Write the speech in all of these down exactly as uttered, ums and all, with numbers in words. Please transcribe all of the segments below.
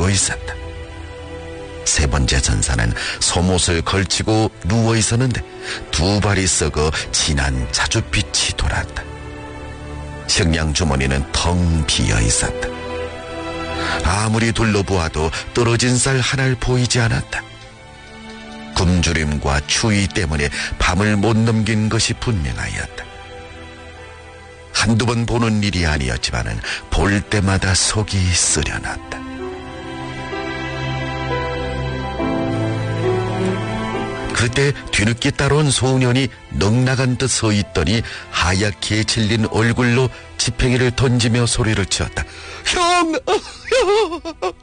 기다리고 있었다. 세 번째 전사는 속옷을 걸치고 누워 있었는데 두 발이 썩어 진한 자줏빛이 돌았다. 식량 주머니는 텅 비어 있었다. 아무리 둘러보아도 떨어진 쌀 하나를 보이지 않았다. 굶주림과 추위 때문에 밤을 못 넘긴 것이 분명하였다. 한두 번 보는 일이 아니었지만은 볼 때마다 속이 쓰려났다. 그때 뒤늦게 따라온 소년이 넉나간 듯 서 있더니 하얗게 질린 얼굴로 지팽이를 던지며 소리를 치었다. 형! 형!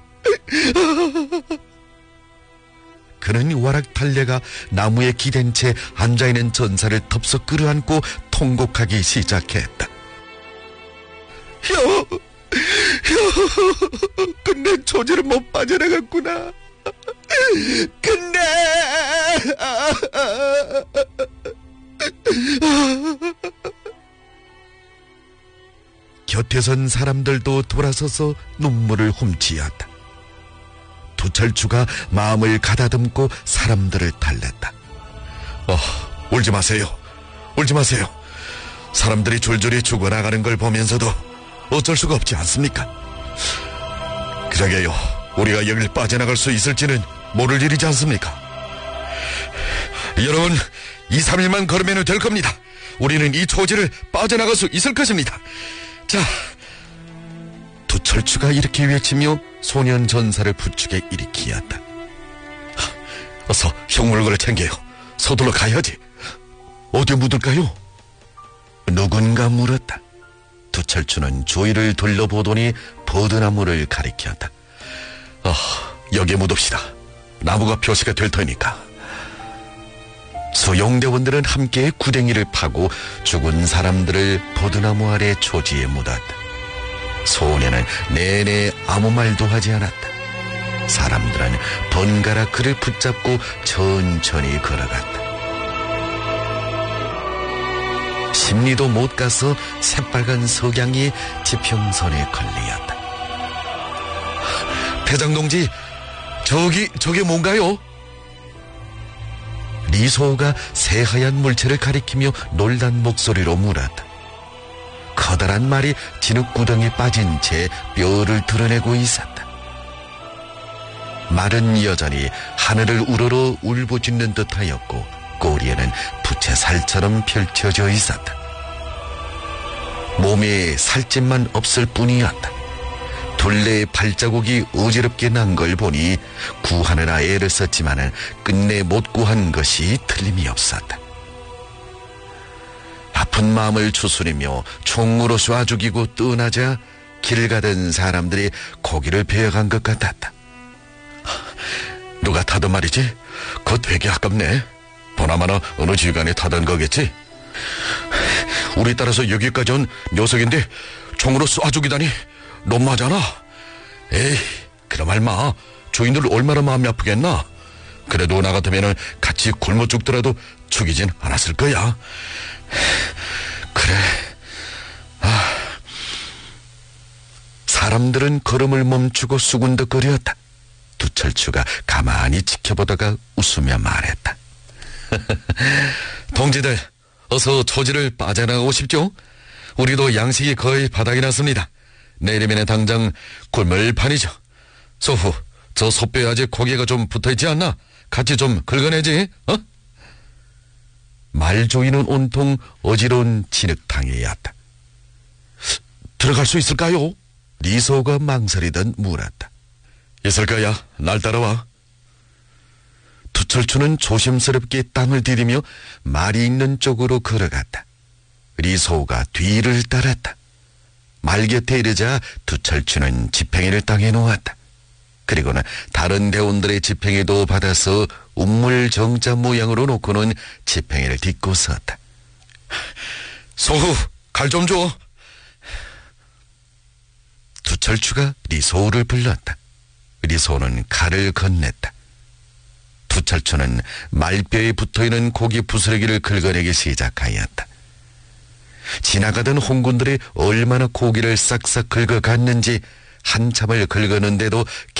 그는 와락 달려가 나무에 기댄 채 앉아있는 전사를 덥석 끌어안고 통곡하기 시작했다. 형! 형! 끝내 조지를 못 빠져나갔구나. 끝내! 곁에 선 사람들도 돌아서서 눈물을 훔치었다. 두철추가 마음을 가다듬고 사람들을 달랬다. 어, 울지 마세요. 울지 마세요. 사람들이 줄줄이 죽어나가는 걸 보면서도 어쩔 수가 없지 않습니까? 그러게요. 우리가 여길 빠져나갈 수 있을지는 모를 일이지 않습니까? 여러분, 이, 삼 일만 걸으면 될 겁니다. 우리는 이 초지를 빠져나갈 수 있을 것입니다. 자, 두철추가 이렇게 외치며 소년 전사를 부축에 일으키었다. 어서 형물거를 챙겨요. 서둘러 가야지. 어디에 묻을까요? 누군가 물었다. 두철추는 주위를 둘러보더니 버드나무를 가리켰다. 어, 여기에 묻읍시다. 나무가 표시가 될 테니까. 소용대원들은 함께 구덩이를 파고 죽은 사람들을 버드나무 아래 초지에 묻었다. 소년은 내내 아무 말도 하지 않았다. 사람들은 번갈아 그를 붙잡고 천천히 걸어갔다. 십리도 못 가서 새빨간 석양이 지평선에 걸리었다. 대장동지, 저기, 저게 뭔가요? 리소가 새하얀 물체를 가리키며 놀란 목소리로 물었다. 커다란 말이 진흙구덩이에 빠진 채 뼈를 드러내고 있었다. 말은 여전히 하늘을 우러러 울부짖는 듯하였고 꼬리에는 부채살처럼 펼쳐져 있었다. 몸에 살집만 없을 뿐이었다. 둘레의 발자국이 어지럽게 난 걸 보니 구하느라 애를 썼지만은 끝내 못 구한 것이 틀림이 없었다. 아픈 마음을 추스리며 총으로 쏴 죽이고 떠나자 길 가던 사람들이 고기를 베어간 것 같았다. 누가 타던 말이지? 그거 되게 아깝네. 보나마나 어느 지간에 타던 거겠지? 우리 따라서 여기까지 온 녀석인데 총으로 쏴 죽이다니 너무하잖아. 에이, 그런 말 마. 주인들 얼마나 마음이 아프겠나. 그래도 나 같으면 같이 굶어 죽더라도 죽이진 않았을 거야. 그래. 아. 사람들은 걸음을 멈추고 수군덕거렸다. 두철추가 가만히 지켜보다가 웃으며 말했다. 동지들, 어서 초지를 빠져나가고 싶죠? 우리도 양식이 거의 바닥이 났습니다. 내일이면 당장 굶을 판이죠. 소후, 저 소뼈에 아직 고기가 좀 붙어있지 않나? 같이 좀 긁어내지, 어? 말조이는 온통 어지러운 진흙탕이었다. 들어갈 수 있을까요? 리소가 망설이던 물었다. 있을 거야. 날 따라와. 두철추는 조심스럽게 땅을 디디며 말이 있는 쪽으로 걸어갔다. 리소가 뒤를 따랐다. 말 곁에 이르자 두철추는 지팽이를 땅에 놓았다. 그리고는 다른 대원들의 지팽이도 받아서 운물 정자 모양으로 놓고는 지팽이를 딛고 섰다. 소후, 갈 좀 줘. 두철추가 리소를 불렀다. 리소는 칼을 건넸다. 두철추는 말뼈에 붙어있는 고기 부스러기를 긁어내기 시작하였다. 지나가던 홍군들이 얼마나 고기를 싹싹 긁어갔는지 한참을 긁었는데도